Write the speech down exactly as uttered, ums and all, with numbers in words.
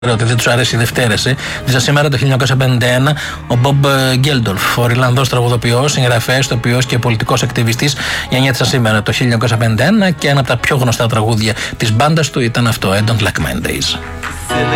ότι δεν τους αρέσει οι Δευτέρες. Ε. Σήμερα το χίλια εννιακόσια πενήντα ένα ο Μπομπ Γκέλντολφ, ο Ιρλανδός τραγουδοποιός, συγγραφέας, ηθοποιός και πολιτικός ακτιβιστής, γεννιέται σήμερα το χίλια εννιακόσια πενήντα ένα και ένα από τα πιο γνωστά τραγούδια της μπάντας του ήταν αυτό, I Don't Like My Days.